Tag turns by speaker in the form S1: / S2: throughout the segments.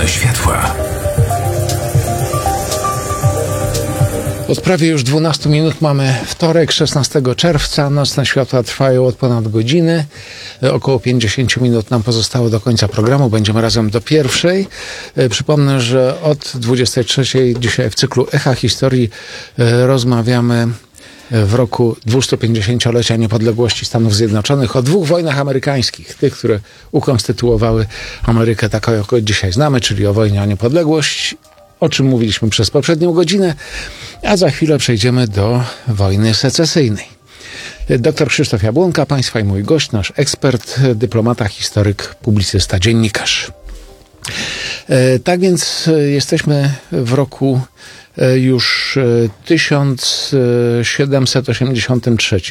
S1: Nocne światła.
S2: Od prawie już 12 minut mamy wtorek, 16 czerwca. Nocne światła trwają od ponad godziny. Około 50 minut nam pozostało do końca programu. Będziemy razem do pierwszej. Przypomnę, że od 23 dzisiaj w cyklu Echa Historii rozmawiamy w roku 250-lecia niepodległości Stanów Zjednoczonych o dwóch wojnach amerykańskich. Tych, które ukonstytuowały Amerykę taką, jaką dzisiaj znamy, czyli o wojnie o niepodległość, o czym mówiliśmy przez poprzednią godzinę, a za chwilę przejdziemy do wojny secesyjnej. Dr Krzysztof Jabłonka, Państwa i mój gość, nasz ekspert, dyplomata, historyk, publicysta, dziennikarz. Tak więc jesteśmy w roku już 1783,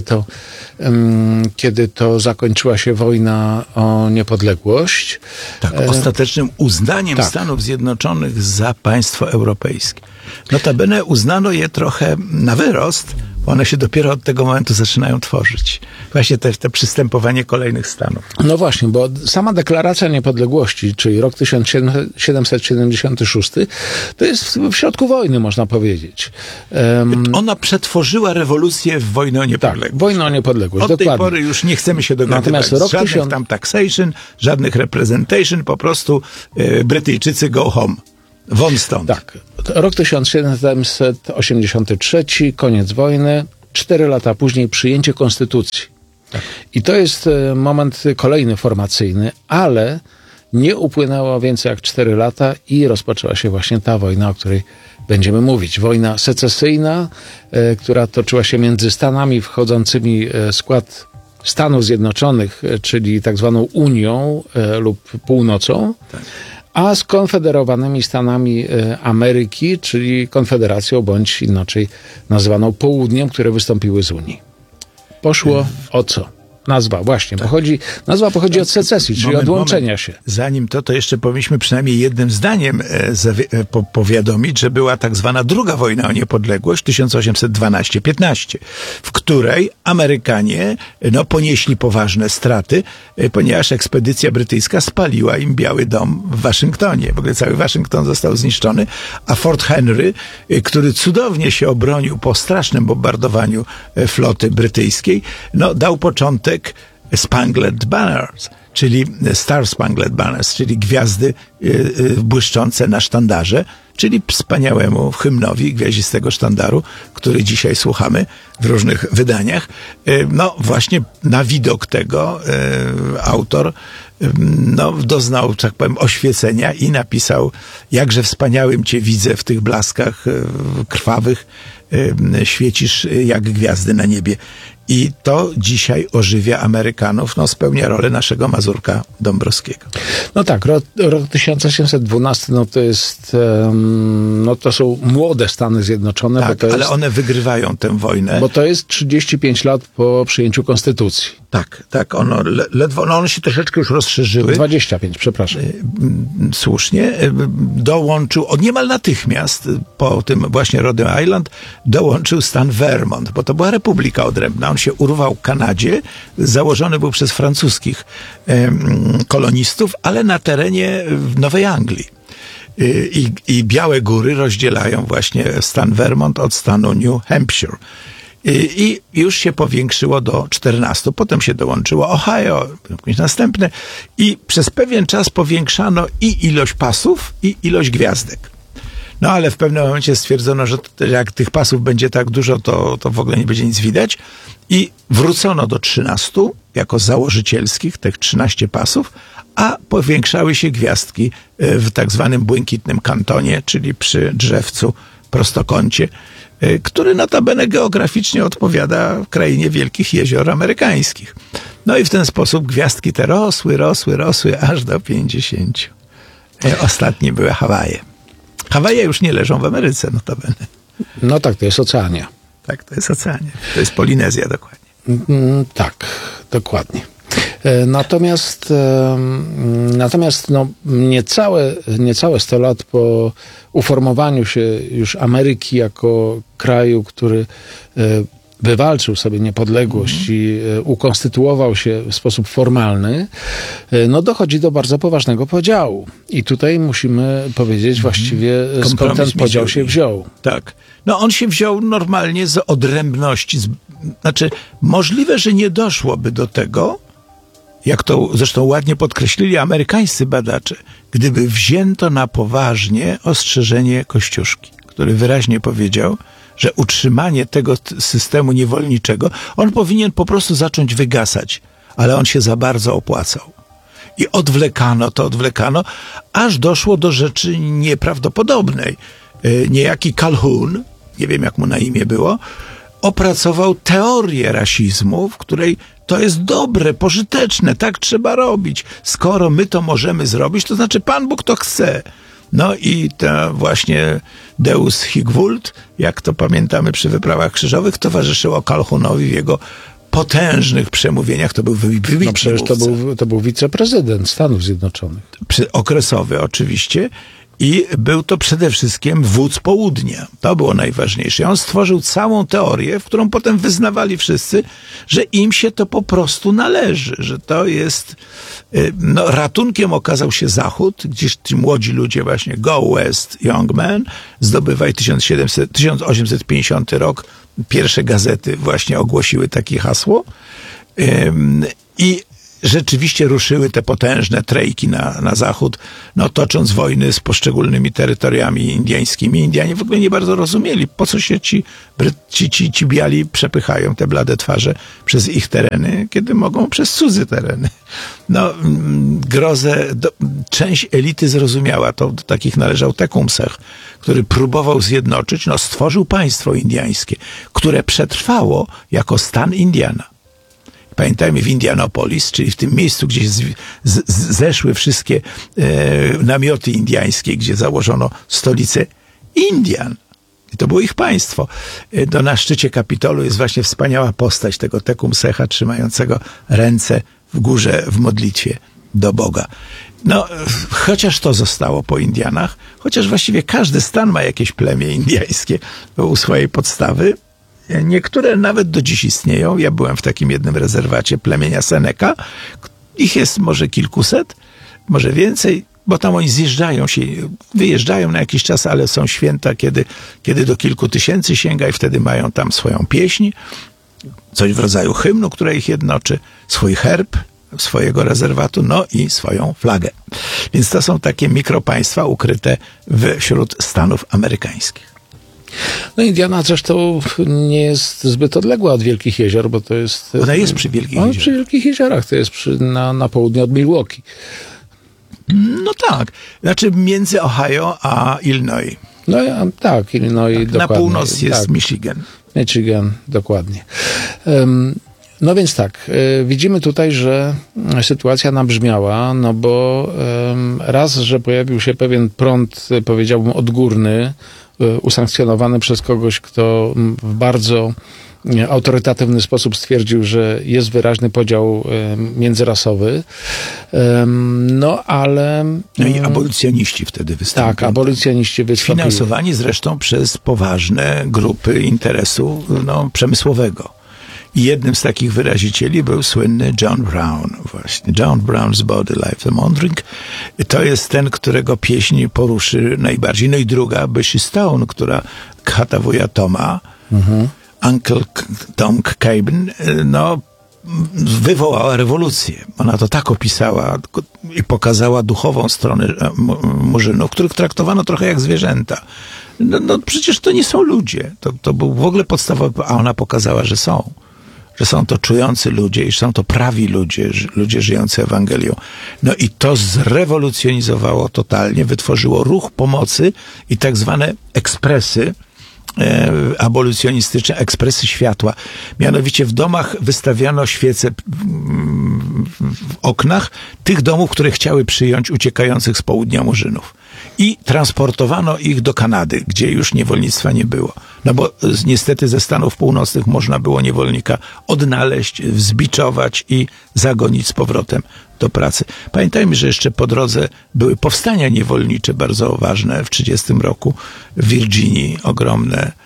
S2: kiedy to zakończyła się wojna o niepodległość.
S3: Tak, ostatecznym uznaniem Stanów Zjednoczonych za państwo europejskie. Notabene uznano je trochę na wyrost, bo one się dopiero od tego momentu zaczynają tworzyć. Właśnie te przystępowanie kolejnych stanów.
S2: No właśnie, bo sama deklaracja niepodległości, czyli rok 1776, to jest w środku wojny, można powiedzieć.
S3: Ona przetworzyła rewolucję w wojnę o niepodległość.
S2: Tak, wojnę o niepodległość,
S3: od
S2: dokładnie.
S3: tej pory już nie chcemy się dogadywać.
S2: Natomiast rok
S3: żadnych tam taxation, żadnych representation, po prostu Brytyjczycy go home. Won stąd.
S2: Tak. Rok 1783, koniec wojny, 4 lata później przyjęcie konstytucji. Tak. I to jest moment kolejny formacyjny, ale nie upłynęło więcej jak 4 lata i rozpoczęła się właśnie ta wojna, o której będziemy mówić. Wojna secesyjna, która toczyła się między Stanami wchodzącymi w skład Stanów Zjednoczonych, czyli tak zwaną Unią lub Północą, tak, a z konfederowanymi Stanami Ameryki, czyli Konfederacją, bądź inaczej nazywaną Południem, które wystąpiły z Unii. Poszło o co? Nazwa pochodzi od secesji, czyli od łączenia się.
S3: Zanim to jeszcze powinniśmy przynajmniej jednym zdaniem powiadomić, że była tak zwana druga wojna o niepodległość 1812-15, w której Amerykanie ponieśli poważne straty, ponieważ ekspedycja brytyjska spaliła im Biały Dom w Waszyngtonie. W ogóle cały Waszyngton został zniszczony, a Fort Henry, który cudownie się obronił po strasznym bombardowaniu floty brytyjskiej, dał początek Spangled Banners, czyli Star Spangled Banners, czyli gwiazdy błyszczące na sztandarze, czyli wspaniałemu hymnowi Gwiaździstego Sztandaru, który dzisiaj słuchamy w różnych wydaniach. Właśnie na widok tego autor doznał, tak powiem, oświecenia i napisał: jakże wspaniałym cię widzę w tych blaskach krwawych, świecisz jak gwiazdy na niebie. I to dzisiaj ożywia Amerykanów, spełnia rolę naszego Mazurka Dąbrowskiego.
S2: No tak, rok 1812, to jest, to są młode Stany Zjednoczone.
S3: Tak,
S2: bo to
S3: ale
S2: jest,
S3: one wygrywają tę wojnę.
S2: Bo to jest 35 lat po przyjęciu konstytucji.
S3: Tak, one się troszeczkę już rozszerzyły.
S2: 25, przepraszam.
S3: Słusznie. Dołączył, niemal natychmiast po tym właśnie Rhode Island, dołączył stan Vermont, bo to była republika odrębna. On się urwał Kanadzie, założony był przez francuskich kolonistów, ale na terenie Nowej Anglii. I Białe Góry rozdzielają właśnie stan Vermont od stanu New Hampshire. I już się powiększyło do 14. Potem się dołączyło Ohio, jakieś następne. I przez pewien czas powiększano i ilość pasów, i ilość gwiazdek. Ale w pewnym momencie stwierdzono, że jak tych pasów będzie tak dużo, to w ogóle nie będzie nic widać. I wrócono do 13 jako założycielskich, tych 13 pasów, a powiększały się gwiazdki w tak zwanym błękitnym kantonie, czyli przy drzewcu prostokącie, który notabene geograficznie odpowiada krainie wielkich jezior amerykańskich. I w ten sposób gwiazdki te rosły, aż do 50. Ostatnie były Hawaje. Hawaje już nie leżą w Ameryce, notabene.
S2: No tak, to jest Oceania.
S3: Tak, to jest Oceania. To jest Polinezja dokładnie.
S2: Tak, dokładnie. Natomiast niecałe 100 lat po uformowaniu się już Ameryki jako kraju, który wywalczył sobie niepodległość i ukonstytuował się w sposób formalny, no dochodzi do bardzo poważnego podziału. I tutaj musimy powiedzieć właściwie, skąd ten podział się wziął.
S3: Tak. No on się wziął normalnie z odrębności. Znaczy, możliwe, że nie doszłoby do tego, jak to zresztą ładnie podkreślili amerykańscy badacze, gdyby wzięto na poważnie ostrzeżenie Kościuszki, który wyraźnie powiedział, że utrzymanie tego systemu niewolniczego, on powinien po prostu zacząć wygasać, ale on się za bardzo opłacał. I odwlekano, aż doszło do rzeczy nieprawdopodobnej. Niejaki Calhoun, nie wiem jak mu na imię było, opracował teorię rasizmu, w której to jest dobre, pożyteczne, tak trzeba robić. Skoro my to możemy zrobić, to znaczy Pan Bóg to chce. No i to właśnie Deus hic vult, jak to pamiętamy przy wyprawach krzyżowych, towarzyszyło Calhounowi w jego potężnych przemówieniach. To był wybitny
S2: No przecież to był wiceprezydent Stanów Zjednoczonych.
S3: Okresowy oczywiście. I był to przede wszystkim wódz południa. To było najważniejsze. On stworzył całą teorię, w którą potem wyznawali wszyscy, że im się to po prostu należy, że to jest... No, ratunkiem okazał się Zachód, gdzieś ci młodzi ludzie właśnie Go West, Young Men, zdobywaj 1850 rok, pierwsze gazety właśnie ogłosiły takie hasło i rzeczywiście ruszyły te potężne trejki na zachód, no tocząc wojny z poszczególnymi terytoriami indyjskimi. Indianie w ogóle nie bardzo rozumieli, po co się ci biali przepychają te blade twarze przez ich tereny, kiedy mogą przez cudze tereny. No, część elity zrozumiała to, do takich należał Tecumseh, który próbował zjednoczyć, no stworzył państwo indiańskie, które przetrwało jako stan Indiana. Pamiętajmy, w Indianapolis, czyli w tym miejscu, gdzie zeszły wszystkie namioty indiańskie, gdzie założono stolicę Indian. I to było ich państwo. Na szczycie Kapitolu jest właśnie wspaniała postać tego Tecumseha trzymającego ręce w górze w modlitwie do Boga. No, chociaż to zostało po Indianach, chociaż właściwie każdy stan ma jakieś plemię indyjskie u swojej podstawy, niektóre nawet do dziś istnieją. Ja byłem w takim jednym rezerwacie plemienia Seneca. Ich jest może kilkuset, może więcej, bo tam oni wyjeżdżają na jakiś czas, ale są święta, kiedy do kilku tysięcy sięga i wtedy mają tam swoją pieśń, coś w rodzaju hymnu, które ich jednoczy, swój herb swojego rezerwatu, no i swoją flagę. Więc to są takie mikropaństwa ukryte wśród Stanów amerykańskich.
S2: No Indiana zresztą nie jest zbyt odległa od Wielkich Jezior, bo to jest...
S3: Ona jest przy Wielkich Jeziorach.
S2: Przy Wielkich Jeziorach, to jest na południe od Milwaukee.
S3: No tak, znaczy między Ohio a Illinois.
S2: No tak, Illinois tak, dokładnie.
S3: Na północ jest
S2: tak. Michigan, dokładnie. No więc tak, widzimy tutaj, że sytuacja nabrzmiała, no bo raz, że pojawił się pewien prąd, powiedziałbym, odgórny, usankcjonowany przez kogoś, kto w bardzo autorytatywny sposób stwierdził, że jest wyraźny podział międzyrasowy. No ale...
S3: No i abolicjoniści wtedy wystąpili.
S2: Tak, abolicjoniści wystąpili.
S3: Finansowani zresztą przez poważne grupy interesu przemysłowego. I jednym z takich wyrazicieli był słynny John Brown, właśnie. John Brown's Body Life the Mondring. To jest ten, którego pieśń poruszy najbardziej. No i druga, Bessie Stone, która kata wuja Toma, Uncle Tom Cabin, no, wywołała rewolucję. Ona to tak opisała i pokazała duchową stronę murzynów, których traktowano trochę jak zwierzęta. No przecież to nie są ludzie. To był w ogóle podstawowy, a ona pokazała, że są. Że są to czujący ludzie i że są to prawi ludzie żyjący Ewangelią. No i to zrewolucjonizowało totalnie, wytworzyło ruch pomocy i tak zwane ekspresy abolicjonistyczne, ekspresy światła. Mianowicie w domach wystawiano świece w oknach tych domów, które chciały przyjąć uciekających z południa murzynów. I transportowano ich do Kanady, gdzie już niewolnictwa nie było. No bo niestety ze Stanów Północnych można było niewolnika odnaleźć, wzbiczować i zagonić z powrotem do pracy. Pamiętajmy, że jeszcze po drodze były powstania niewolnicze bardzo ważne w 1930 roku w Virginii, ogromne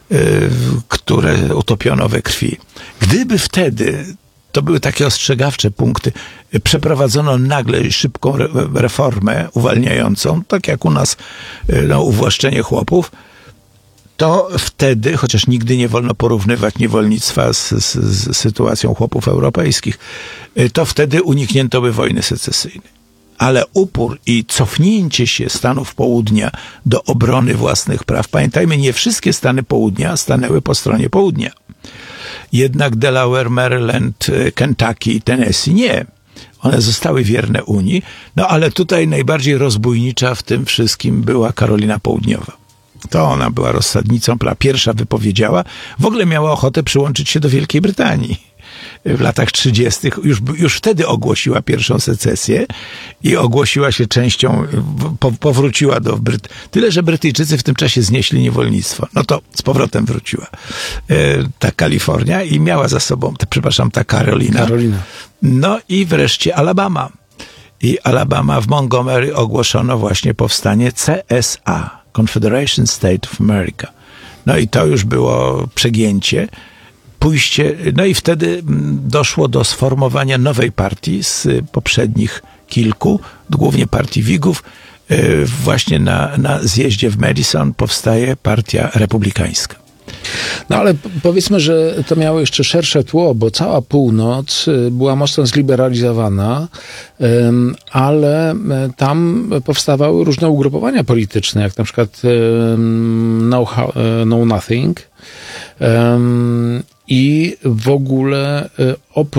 S3: które utopiono we krwi. Gdyby wtedy, to były takie ostrzegawcze punkty, przeprowadzono nagle szybką reformę uwalniającą, tak jak u nas uwłaszczenie chłopów, to wtedy, chociaż nigdy nie wolno porównywać niewolnictwa z sytuacją chłopów europejskich, to wtedy uniknięto by wojny secesyjnej. Ale upór i cofnięcie się Stanów Południa do obrony własnych praw. Pamiętajmy, nie wszystkie Stany Południa stanęły po stronie południa. Jednak Delaware, Maryland, Kentucky i Tennessee nie. One zostały wierne Unii, no ale tutaj najbardziej rozbójnicza w tym wszystkim była Karolina Południowa. To ona była rozsadnicą, pierwsza wypowiedziała, w ogóle miała ochotę przyłączyć się do Wielkiej Brytanii. W latach 30. już wtedy ogłosiła pierwszą secesję i ogłosiła się częścią, powróciła do Tyle, że Brytyjczycy w tym czasie znieśli niewolnictwo. No to z powrotem wróciła ta Kalifornia i miała za sobą, ta Karolina. No i wreszcie Alabama. I Alabama w Montgomery ogłoszono właśnie powstanie CSA, Confederation State of America. No i to już było przegięcie. No i wtedy doszło do sformowania nowej partii z poprzednich kilku, głównie partii Whigów. Właśnie na zjeździe w Madison powstaje partia republikańska.
S2: No ale powiedzmy, że to miało jeszcze szersze tło, bo cała północ była mocno zliberalizowana, ale tam powstawały różne ugrupowania polityczne, jak na przykład Know Nothing, i w ogóle oprócz